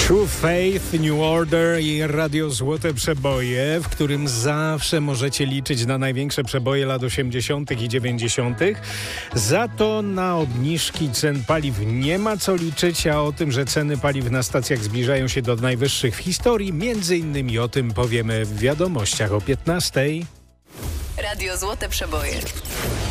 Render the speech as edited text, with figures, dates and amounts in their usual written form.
True Faith, New Order i Radio Złote Przeboje, w którym zawsze możecie liczyć na największe przeboje lat 80. i 90. Za to na obniżki cen paliw nie ma co liczyć, a o tym, że ceny paliw na stacjach zbliżają się do najwyższych w historii, między innymi o tym powiemy w wiadomościach o 15:00. Radio Złote Przeboje.